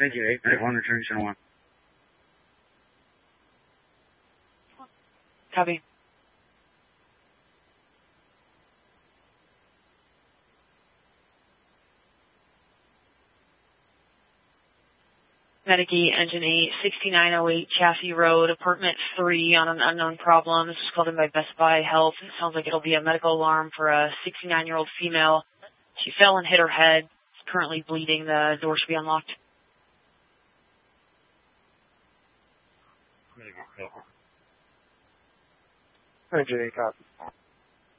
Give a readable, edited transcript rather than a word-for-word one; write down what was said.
Thank you, 891, return channel 1. Copy. Medicae, Engine 8, 6908 Chassis Road, Apartment 3 on an unknown problem. This was called in by Best Buy Health. It sounds like it'll be a medical alarm for a 69-year-old female. She fell and hit her head. She's currently bleeding. The door should be unlocked. Engine 8, copy.